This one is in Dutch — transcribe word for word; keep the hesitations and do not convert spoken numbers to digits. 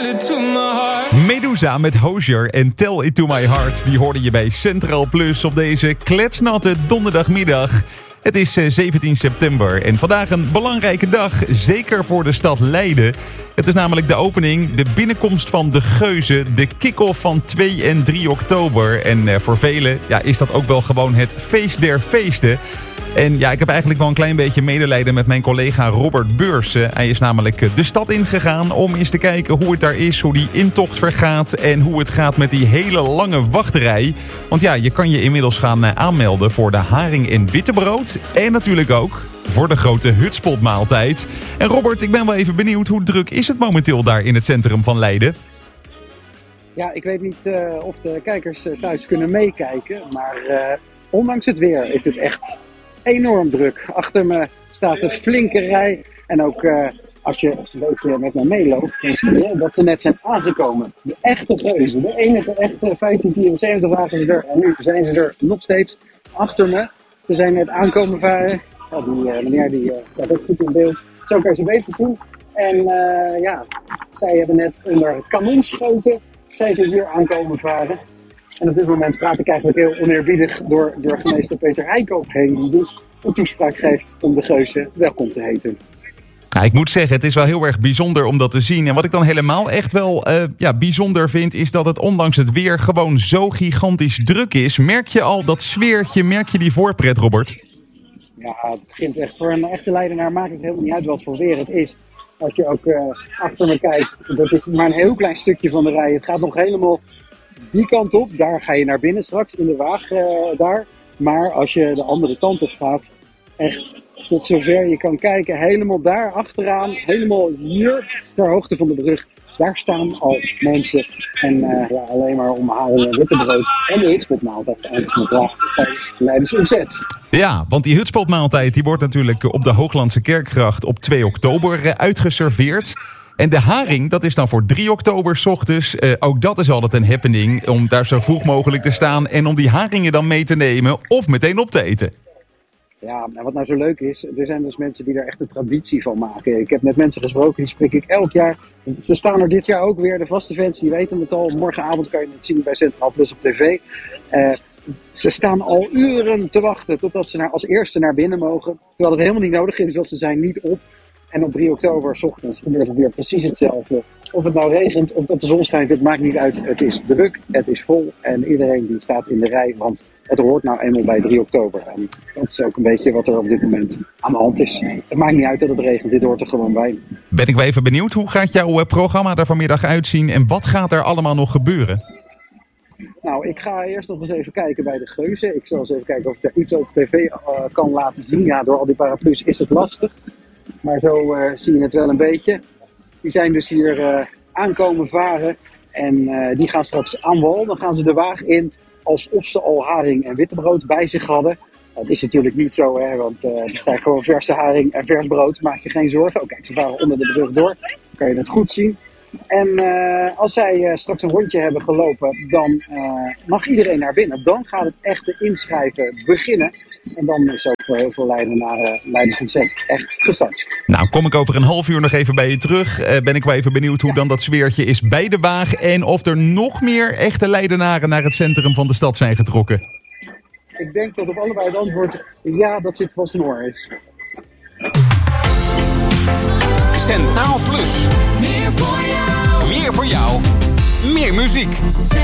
Medusa met Hozier en Tell It To My Heart. Die hoorde je bij Centraal Plus op deze kletsnatte donderdagmiddag. Het is zeventien september en vandaag een belangrijke dag, zeker voor de stad Leiden. Het is namelijk de opening, de binnenkomst van de Geuzen, de kick-off van twee en drie oktober. En voor velen ja, is dat ook wel gewoon het feest der feesten. En ja, ik heb eigenlijk wel een klein beetje medelijden met mijn collega Robert Beursen. Hij is namelijk de stad ingegaan om eens te kijken hoe het daar is, hoe die intocht vergaat en hoe het gaat met die hele lange wachtrij. Want ja, je kan je inmiddels gaan aanmelden voor de haring- en wittebrood en natuurlijk ook voor de grote hutspotmaaltijd. En Robert, ik ben wel even benieuwd, hoe druk is het momenteel daar in het centrum van Leiden? Ja, ik weet niet uh, of de kijkers uh, thuis kunnen meekijken, maar uh, ondanks het weer is het echt enorm druk. Achter me staat een flinke rij. En ook uh, als je een beetje met me meeloopt, dan zie je dat ze net zijn aangekomen. De echte Geuzen. De enige echte vijftien vierenzeventig waren ze er. En nu zijn ze er nog steeds achter me. Ze zijn net aankomen varen. Ja, die uh, meneer die uh, staat ook goed in beeld. Zo kan je ze even doen. En uh, ja, zij hebben net onder kanonschoten zijn ze hier aankomen varen. En op dit moment praat ik eigenlijk heel oneerbiedig door burgemeester Peter Heikoop heen, die dus een toespraak geeft om de Geuzen welkom te heten. Nou, ik moet zeggen, het is wel heel erg bijzonder om dat te zien. En wat ik dan helemaal echt wel uh, ja, bijzonder vind, is dat het ondanks het weer gewoon zo gigantisch druk is. Merk je al dat sfeertje, merk je die voorpret, Robert? Ja, het begint echt. Voor een echte Leidenaar maakt het helemaal niet uit wat voor weer het is. Als je ook uh, achter me kijkt, dat is maar een heel klein stukje van de rij. Het gaat nog helemaal die kant op, daar ga je naar binnen straks in de waag uh, daar. Maar als je de andere kant op gaat, echt tot zover je kan kijken, helemaal daar achteraan, helemaal hier ter hoogte van de brug, daar staan al mensen. En uh, ja, alleen maar om haring en wittebrood en de hutspotmaaltijd eindigt met tijdens Leidens Ontzet. Ja, want die hutspotmaaltijd die wordt natuurlijk op de Hooglandse Kerkgracht op twee oktober uitgeserveerd. En de haring, dat is dan voor drie oktober 's ochtends. Uh, ook dat is altijd een happening om daar zo vroeg mogelijk te staan en om die haringen dan mee te nemen of meteen op te eten. Ja, en wat nou zo leuk is, er zijn dus mensen die er echt een traditie van maken. Ik heb met mensen gesproken, die spreek ik elk jaar. Ze staan er dit jaar ook weer, de vaste fans, die weten het al. Morgenavond kan je het zien bij Centraal Plus op tv. Uh, ze staan al uren te wachten totdat ze naar, als eerste naar binnen mogen. Terwijl het helemaal niet nodig is, want ze zijn niet op. En op drie oktober 's ochtends gebeurt het weer precies hetzelfde. Of het nou regent of dat de zon schijnt, het maakt niet uit. Het is druk, het is vol en iedereen die staat in de rij, want het hoort nou eenmaal bij drie oktober. En dat is ook een beetje wat er op dit moment aan de hand is. Het maakt niet uit dat het regent, dit hoort er gewoon bij. Ben ik wel even benieuwd, hoe gaat jouw programma er vanmiddag uitzien en wat gaat er allemaal nog gebeuren? Nou, ik ga eerst nog eens even kijken bij de Geuzen. Ik zal eens even kijken of ik daar iets op tv uh, kan laten zien. Ja, door al die paraplu's is het lastig. Maar zo uh, zie je het wel een beetje. Die zijn dus hier uh, aankomen varen en uh, die gaan straks aan wal. Dan gaan ze de waag in alsof ze al haring en wittebrood bij zich hadden. Dat is natuurlijk niet zo, hè, want uh, het zijn gewoon verse haring en vers brood. Maak je geen zorgen. Oh, kijk, ze varen onder de brug door. Dan kan je het goed zien. En uh, als zij uh, straks een rondje hebben gelopen, dan uh, mag iedereen naar binnen. Dan gaat het echte inschrijven beginnen. En dan is ook voor heel veel Leidenaren Leidens Ontzet echt gestart. Nou, kom ik over een half uur nog even bij je terug. Uh, ben ik wel even benieuwd hoe ja. dan dat sfeertje is bij de waag. En of er nog meer echte Leidenaren naar het centrum van de stad zijn getrokken. Ik denk dat op allebei het antwoord ja, dat zit wel snor is. Centraal Plus. Meer voor jou. Meer voor jou. Meer muziek.